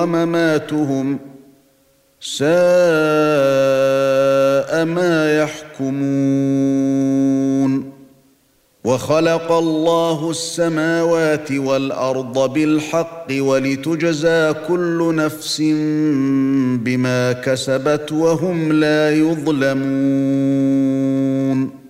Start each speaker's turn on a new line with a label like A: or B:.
A: ومماتهم ساء ما يحكمون وخلق الله السماوات والأرض بالحق ولتجزى كل نفس بما كسبت وهم لا يظلمون